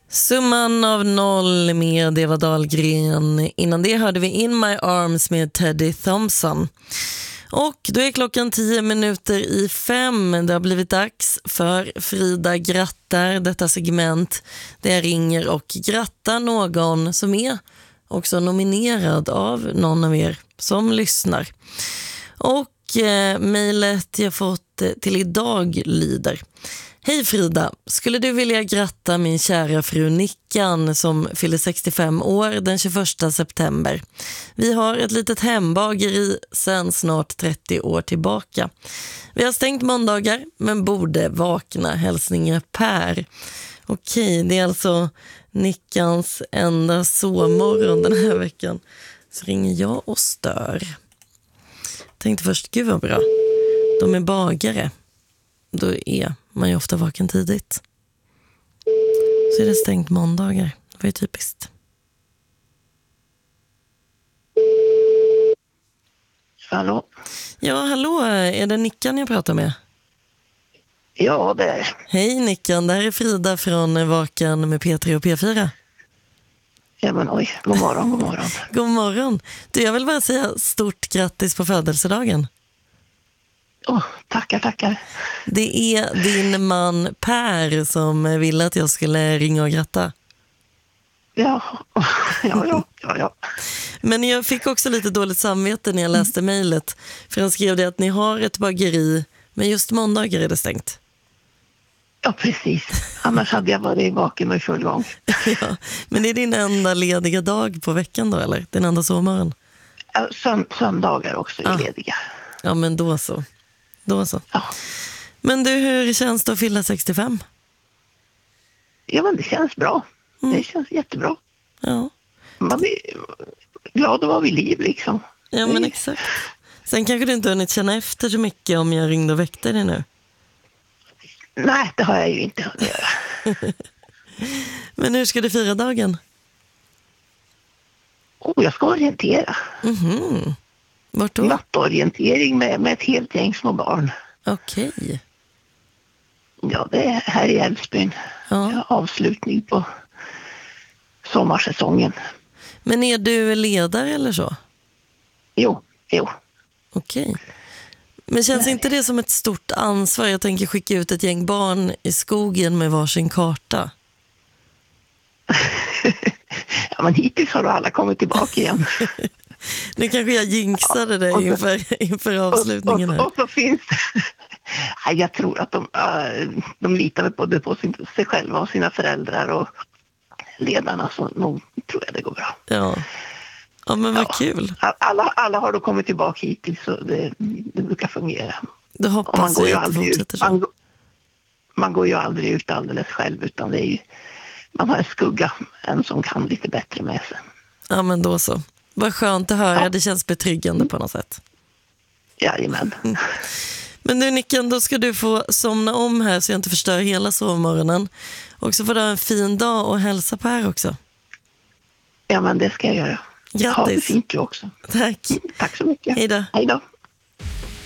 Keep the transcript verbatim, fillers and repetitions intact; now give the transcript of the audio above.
Summan av noll med Eva Dahlgren. Innan det hörde vi In My Arms med Teddy Thompson. Och då är klockan tio minuter i fem. Det har blivit dags för Frida grattar, detta segment där jag ringer och grattar någon som är också nominerad av någon av er som lyssnar. Och eh, mejlet jag fått till idag lyder: Hej Frida, skulle du vilja gratta min kära fru Nickan som fyller sextiofem år den tjugoförsta september. Vi har ett litet hembageri sedan snart trettio år tillbaka. Vi har stängt måndagar men borde vakna. Hälsningar Per. Okej, det är alltså Nickans enda sovmorgon den här veckan. Så ringer jag och stör. Tänkte först, gud vad bra. De är bagare. Då är man ju ofta vaken tidigt. Så är det stängt måndagar. Det var ju typiskt. Hallå? Ja, hallå. Är det Nickan jag pratar med? Ja, det är. Hej Nickan, det här är Frida från Vaken med P tre och P fyra. Ja, men oj. God morgon, god morgon. God morgon. Du, jag vill bara säga stort grattis på födelsedagen. Oh, tackar, tackar. Det är din man Per som ville att jag skulle ringa och gratta. Ja, ja, ja, ja, ja. Men jag fick också lite dåligt samvete när jag läste mejlet. För han skrev det att ni har ett bageri, men just måndagar är det stängt. Ja, precis. Annars hade jag varit vaken med full gång. Ja, men det är din enda lediga dag på veckan då, eller? Din enda sovmorgon? Ja, sönd- söndagar också är Ah. lediga. Ja, men då så. Då så. Ja. Men du, hur känns det att fylla sextiofem? Ja, men det känns bra. Mm. Det känns jättebra. Ja. Man är glad att vara vid liv liksom. Ja, men exakt. Sen kanske du inte har hunnit känna efter så mycket om jag ringde och väckte dig nu. Nej, det har jag ju inte hunnit göra. Men hur ska du fira dagen? Oh, jag ska orientera. Mhm. Vart då? Nattorientering med, med ett helt gäng små barn. Okej. Ja, det är här i Älvsbyn. Ja. Ja, avslutning på sommarsäsongen. Men är du ledare eller så? Jo, jo. Okej. Men känns Nej. inte det som ett stort ansvar? Jag tänker skicka ut ett gäng barn i skogen med varsin karta. Ja, men hittills har alla kommit tillbaka igen. Nu kanske jag jinxade dig och så- inför, inför avslutningen och, här. och, och så finns Nej, jag tror att de, äh, de litar väl både på sin, sig själva och sina föräldrar och ledarna, så nog tror jag det går bra. Ja. Ja, men vad Ja. kul. Alla, alla har då kommit tillbaka hittills, så det, det brukar fungera. Då Och man hoppas går ju jag att det aldrig fortsätter ut, så. man, går- man går ju aldrig ut alldeles själv, utan det är ju, man har en skugga, en som kan lite bättre med sig. Ja, men då så. Vad skönt att höra. Ja. Det känns betryggande på något sätt. Jajamän. Men nu Nicken, då ska du få somna om här så jag inte förstör hela sovmorgonen. Och så får du ha en fin dag och hälsa på här också. Ja, men det ska jag göra. Ha det Grattis. fint du också. Tack. Tack så mycket. Hej då. Hej då.